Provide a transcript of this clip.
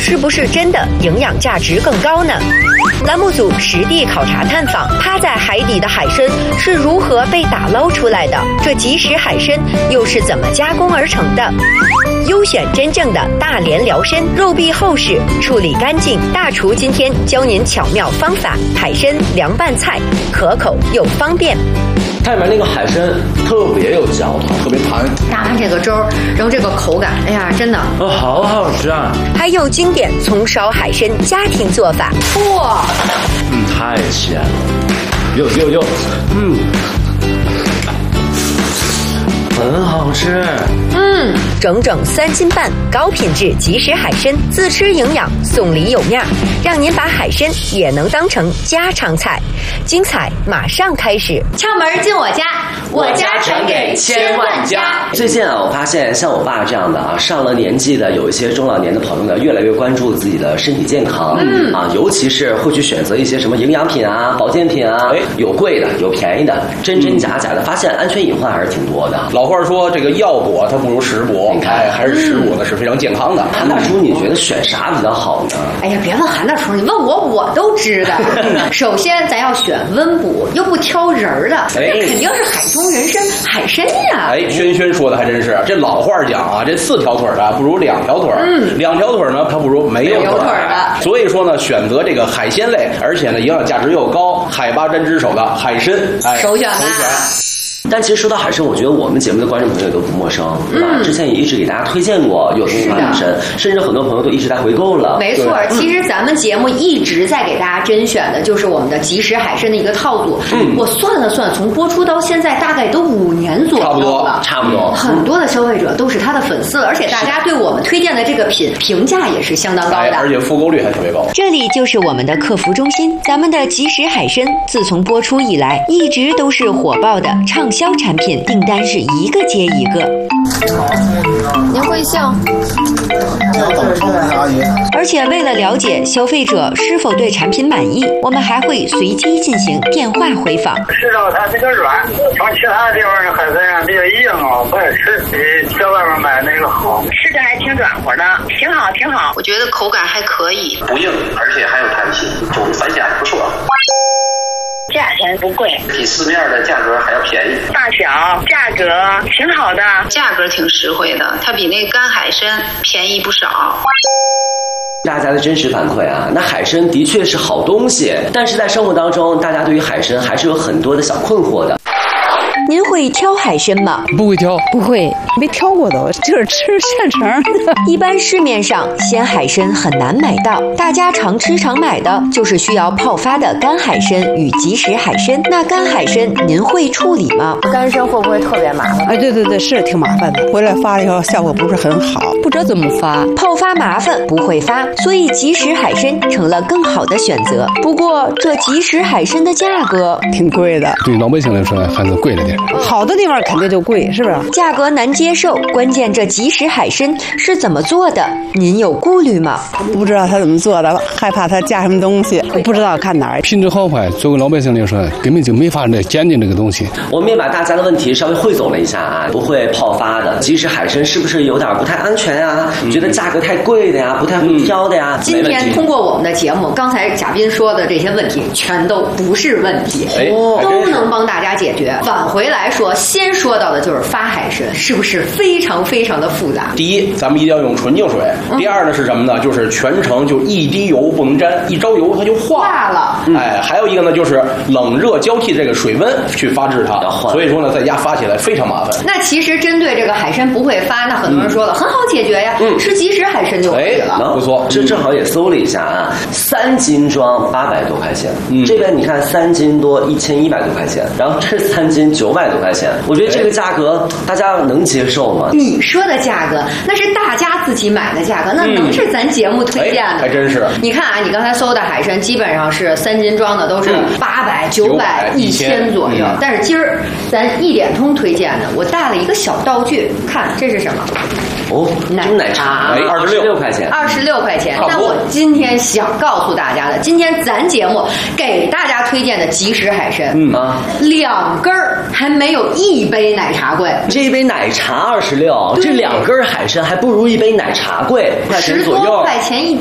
是不是真的营养价值更高呢？栏目组实地考察探访，趴在海底的海参是如何被打捞出来的？这即食海参又是怎么加工而成的？优选真正的大连辽参，肉壁厚实，处理干净。大厨今天教您巧妙方法，海参凉拌菜，可口又方便。 它里面那个海参特别有嚼头，特别弹， 搭配这个粥，然后这个口感，哎呀，真的好好吃啊！ 还有经典葱烧海参家庭做法，哇， 太鲜了，有，很好吃。 整整3斤半，高品质即食海参，自吃营养，送礼有面，让您把海参也能当成家常菜。精彩马上开始，敲门进我家，我家传给千万家。 最近啊，我发现像我爸这样的啊，上了年纪的，有一些中老年的朋友呢，越来越关注自己的身体健康，尤其是会去选择一些什么营养品啊、保健品啊，有贵的，有便宜的，真真假假的，发现安全隐患还是挺多的。 老话说，这个药补它不如食补，还是食补呢是非常健康的。 韩大厨，你觉得选啥比较好呢？ 哎呀，别问韩大厨，你问我都知道。首先，咱要选温补又不挑人儿的，那肯定是海中人参海参呀。 轩说的还真是，这老话讲啊，这4条腿的不如2条腿，2条腿呢它不如没有腿的。所以说呢，选择这个海鲜类，而且呢营养价值又高，海拔针之首的海参， 首选吧。 但其实说到海参，我觉得我们节目的观众朋友也都不陌生，对吧？之前也一直给大家推荐过有东方海参，甚至很多朋友都一直在回购了。 没错，其实咱们节目一直在给大家甄选的就是我们的即食海参的一个套组。我算了算，从播出到现在大概都5年左右了， 差不多。 很多的消费者都是他的粉丝，而且大家对我们推荐的这个评价也是相当高的， 而且复购率还特别高。 这里就是我们的客服中心，咱们的即食海参自从播出以来，一直都是火爆的畅销产品，订单是一个接一个。您贵姓？而且为了了解消费者是否对产品满意，我们还会随机进行电话回访。 吃到它比较软，从其他地方的海参比较硬啊，不爱吃，比在外面买那个好。 吃的还挺软和的，挺好挺好，我觉得口感还可以， 不硬，而且还有弹性，就反响不错。 价钱不贵， 比市面的价格还要便宜。 大小价格挺好的，价格挺实惠的，它比那干海参便宜不少。 大家的真实反馈啊，那海参的确是好东西，但是在生活当中，大家对于海参还是有很多的小困惑的。 您会挑海参吗？ 不会挑， 不会，没挑过都，就是吃现成的。 一般市面上鲜海参很难买到，大家常吃常买的就是需要泡发的干海参与即食海参。那干海参您会处理吗？干参会不会特别麻烦？ 哎，对，是挺麻烦的。回来发了以后效果不是很好，不知道怎么发。 泡发麻烦，不会发，所以即食海参成了更好的选择。不过这即食海参的价格挺贵的， 对老百姓来说还是贵了点。 好的地方肯定就贵，是不是？ 价格难接受，关键这即食海参是怎么做的？您有顾虑吗？ 不知道他怎么做的，害怕他加什么东西，不知道看哪儿。 品质好坏，作为老百姓来说，根本就没法来鉴定这个东西。 我们也把大家的问题稍微汇总了一下啊，不会泡发的即食海参是不是有点不太安全啊？觉得价格太贵的呀，不太会挑的呀？ 今天通过我们的节目，刚才嘉宾说的这些问题全都不是问题，都能帮大家解决。返回来说，先说到的就是发海参，是不是非常非常的复杂？ 第一，咱们一定要用纯净水。第二呢是什么呢？就是全程就一滴油不能沾，一着油它就化了。还有一个呢就是冷热交替这个水温去发制它，所以说呢在家发起来非常麻烦。 那其实针对这个海参不会发，那很多人说了，很好解决呀，吃即食海参就可以了。 不错，这正好也搜了一下啊，3斤装800多块钱，这边你看3斤多1100多块钱，然后这3斤900多块钱，我觉得这个价格大家能接受吗？ 你说的价格那是大家自己买的价格，那能是咱节目推荐的？ 还真是。 你看啊，你刚才搜的海参基本上是3斤装的，都是800、900、1000左右。但是今儿咱一点通推荐的，我带了一个小道具，看这是什么？ 奶茶，26块钱 ，26块钱。但我今天想告诉大家的，今天咱节目给大家推荐的即食海参，2根还没有1杯奶茶贵。 这一杯奶茶26，这2根海参还不如1杯奶茶贵，10多块钱一